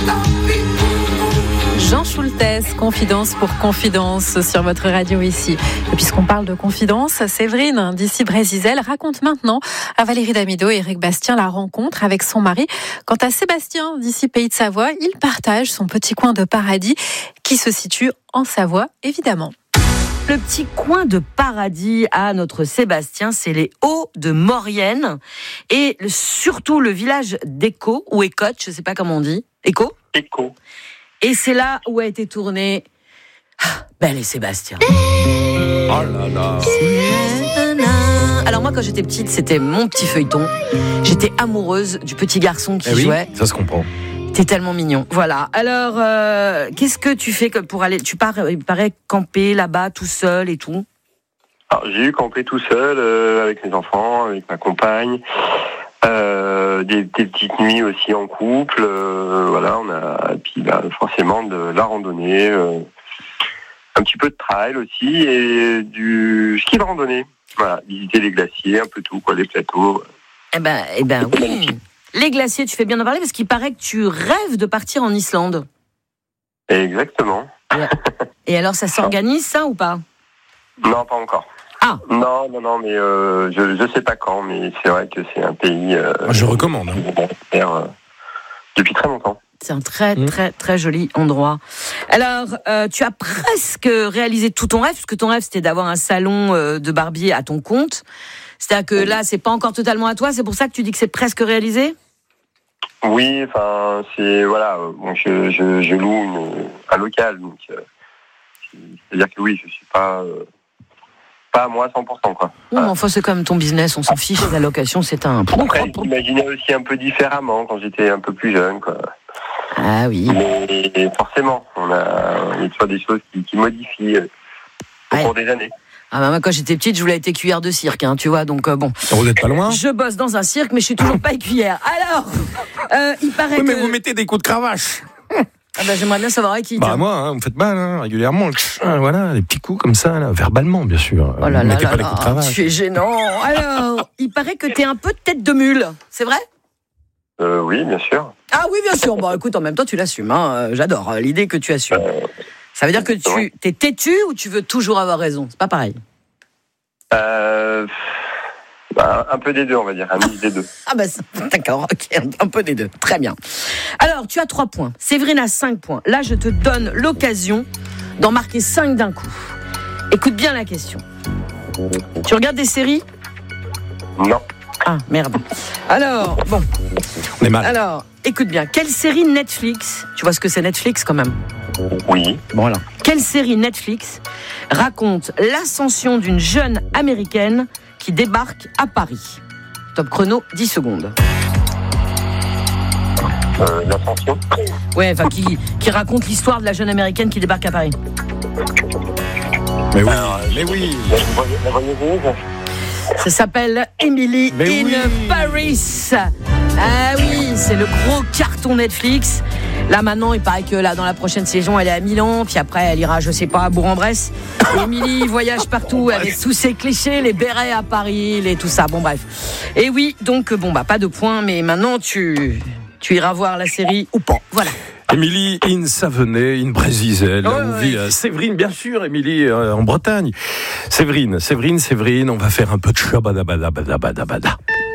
Jean Schultes, confidence pour confidence sur votre radio ici. Et puisqu'on parle de confidence, Séverine d'ici Brézizel raconte maintenant à Valérie Damido et Eric Bastien la rencontre avec son mari. Quant à Sébastien d'ici Pays de Savoie, il partage son petit coin de paradis qui se situe en Savoie, évidemment. Le petit coin de paradis à notre Sébastien, c'est les Hauts de Maurienne et surtout le village d'Écault ou Écotte, je ne sais pas comment on dit. Écault ? Écault. Et c'est là où a été tourné Belle et Sébastien. Oh là là. Alors moi, quand j'étais petite, c'était mon petit feuilleton. J'étais amoureuse du petit garçon qui jouait. Ça se comprend. T'es tellement mignon. Voilà. Alors, qu'est-ce que tu fais pour aller... Tu pars, il paraît, camper là-bas, tout seul et tout. Alors, j'ai eu campé tout seul, avec mes enfants, avec ma compagne. Des petites nuits aussi en couple. Voilà, on a... Et puis, forcément, de la randonnée. Un petit peu de trail aussi. Et du ski de randonnée. Voilà, visiter les glaciers, un peu tout, quoi, les plateaux. Eh ben oui. Les glaciers, tu fais bien d'en parler parce qu'il paraît que tu rêves de partir en Islande. Exactement. Et alors, ça s'organise, ça, ou pas ? Non, pas encore. Ah. Non, mais je sais pas quand, mais c'est vrai que c'est un pays... je recommande. Depuis très longtemps. C'est un très, très, très joli endroit. Alors, tu as presque réalisé tout ton rêve, parce que ton rêve, c'était d'avoir un salon de barbier à ton compte. C'est-à-dire que là, c'est pas encore totalement à toi, c'est pour ça que tu dis que c'est presque réalisé ? Oui, enfin, c'est... Voilà, bon, je loue un local, donc... c'est-à-dire que oui, je suis pas à moi à 100%, quoi. Oui, mais enfin, c'est quand même ton business, on s'en fiche, la location, c'est un... Après, j'imaginais aussi un peu différemment quand j'étais un peu plus jeune, quoi. Ah oui. Mais forcément, il y a toujours des choses qui modifient au cours des années. Ah bah moi, quand j'étais petite, je voulais être écuyère de cirque, tu vois, donc bon. Vous n'êtes pas loin ? Je bosse dans un cirque, mais je suis toujours pas écuyère. Alors, il paraît que... mais vous mettez des coups de cravache. Ah bah j'aimerais bien savoir avec qui. Moi, vous me faites mal, régulièrement. Voilà, des petits coups comme ça, là, verbalement, bien sûr. Oh là vous là mettez là pas les coups de cravache. Tu es gênant. Alors, il paraît que t'es un peu tête de mule, c'est vrai ? Oui, bien sûr. Ah oui, bien sûr. Bon, écoute, en même temps, tu l'assumes. J'adore l'idée que tu assumes. Ça veut dire que tu t'es têtu ou tu veux toujours avoir raison ? C'est pas pareil. Un peu des deux, on va dire. Un mix des deux. Ah bah d'accord, ok, un peu des deux. Très bien. Alors, tu as 3 points. Séverine a 5 points. Là, je te donne l'occasion d'en marquer 5 d'un coup. Écoute bien la question. Tu regardes des séries ? Non. Ah, merde. Alors, bon. On est mal. Alors, écoute bien. Quelle série Netflix, tu vois ce que c'est Netflix quand même ? Oui. Bon, alors. Quelle série Netflix raconte l'ascension d'une jeune américaine qui débarque à Paris ? Top chrono, 10 secondes. L'ascension ? Ouais, enfin, qui raconte l'histoire de la jeune américaine qui débarque à Paris. Mais oui. La voyageuse ? Ça s'appelle Emily in Paris. Ah oui, c'est le gros carton Netflix. Là maintenant, il paraît que là dans la prochaine saison, elle est à Milan, puis après elle ira, je sais pas, à Bourg-en-Bresse. Emily voyage partout avec tous ses clichés, les bérets à Paris, tout ça. Bon bref. Et oui, donc pas de points, mais maintenant tu iras voir la série ou pas. Voilà. Émilie in Savenay, in Brézizel, on vit à Séverine, bien sûr, Émilie en Bretagne. Séverine, on va faire un peu de shabadabadabadabada.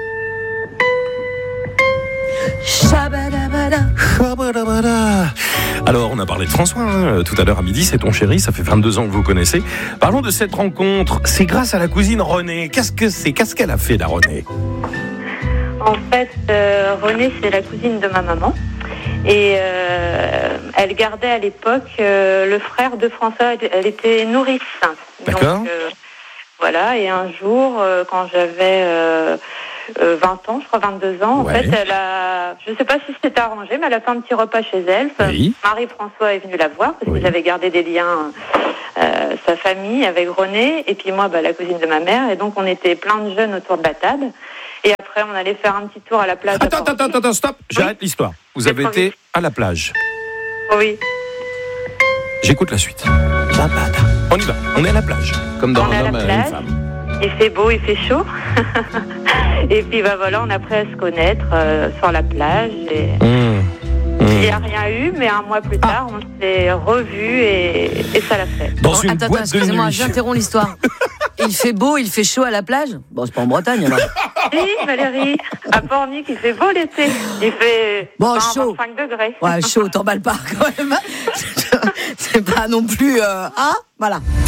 Shabadabada. Alors, on a parlé de François tout à l'heure à midi, c'est ton chéri, ça fait 22 ans que vous connaissez. Parlons de cette rencontre, c'est grâce à la cousine Renée. Qu'est-ce qu'elle a fait, la Renée ? En fait, Renée, c'est la cousine de ma maman. Et elle gardait à l'époque le frère de François, elle était nourrice. D'accord. Donc, voilà, et un jour, quand j'avais 20 ans, je crois 22 ans, en fait, je ne sais pas si c'était arrangé, mais elle a fait un petit repas chez elle. Oui. Marie-François est venue la voir, parce qu'ils avaient gardé des liens, sa famille avec Renée, et puis moi, la cousine de ma mère, et donc on était plein de jeunes autour de la table. Et après, on allait faire un petit tour à la plage. Attends, stop, j'arrête l'histoire. Vous avez été à la plage. Oui. J'écoute la suite. On y va, on est à la plage, comme dans Un homme et une femme. Il fait beau, il fait chaud. Et puis voilà, on a appris à se connaître sur la plage. Et n'y a rien eu, mais un mois plus tard, on s'est revus et ça l'a fait. Dans une boîte de excusez-moi, nuit. j'interromps l'histoire. Il fait beau, il fait chaud à la plage. Bon, c'est pas en Bretagne, alors. Si, Valérie, à Pornic, il fait beau l'été. Il fait chaud. 25 degrés. Ouais, chaud, t'emballes pas quand même. C'est pas non plus... voilà.